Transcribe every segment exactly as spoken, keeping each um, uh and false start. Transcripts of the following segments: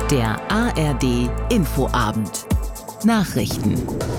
Der A R D Infoabend. Nachrichten.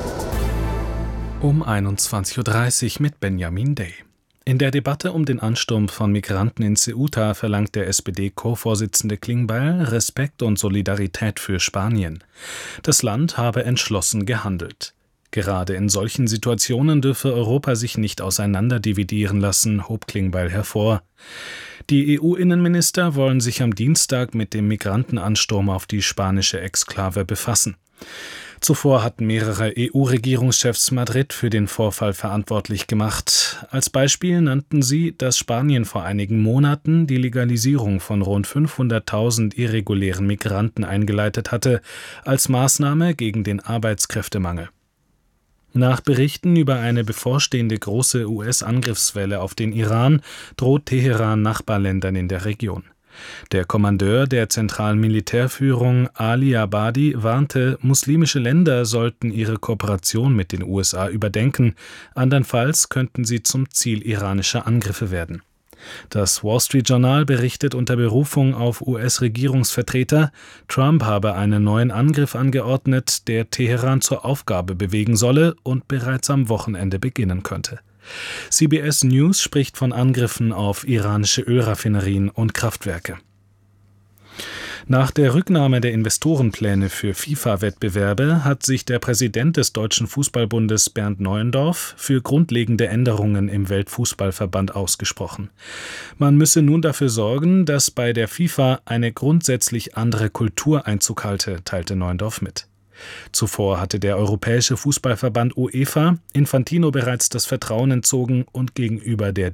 Um einundzwanzig Uhr dreißig mit Benjamin Day. In der Debatte um den Ansturm von Migranten in Ceuta verlangt der S P D-Co-Vorsitzende Klingbeil Respekt und Solidarität für Spanien. Das Land habe entschlossen gehandelt. Gerade in solchen Situationen dürfe Europa sich nicht auseinanderdividieren lassen, hob Klingbeil hervor. Die E U-Innenminister wollen sich am Dienstag mit dem Migrantenansturm auf die spanische Exklave befassen. Zuvor hatten mehrere E U-Regierungschefs Madrid für den Vorfall verantwortlich gemacht. Als Beispiel nannten sie, dass Spanien vor einigen Monaten die Legalisierung von rund fünfhunderttausend irregulären Migranten eingeleitet hatte, als Maßnahme gegen den Arbeitskräftemangel. Nach Berichten über eine bevorstehende große U S-Angriffswelle auf den Iran droht Teheran Nachbarländern in der Region. Der Kommandeur der zentralen Militärführung Ali Abadi warnte, muslimische Länder sollten ihre Kooperation mit den U S A überdenken, andernfalls könnten sie zum Ziel iranischer Angriffe werden. Das Wall Street Journal berichtet unter Berufung auf U S-Regierungsvertreter, Trump habe einen neuen Angriff angeordnet, der Teheran zur Aufgabe bewegen solle und bereits am Wochenende beginnen könnte. C B S News spricht von Angriffen auf iranische Ölraffinerien und Kraftwerke. Nach der Rücknahme der Investorenpläne für FIFA-Wettbewerbe hat sich der Präsident des Deutschen Fußballbundes Bernd Neuendorf für grundlegende Änderungen im Weltfußballverband ausgesprochen. Man müsse nun dafür sorgen, dass bei der FIFA eine grundsätzlich andere Kultur Einzug halte, teilte Neuendorf mit. Zuvor hatte der Europäische Fußballverband UEFA Infantino bereits das Vertrauen entzogen und gegenüber der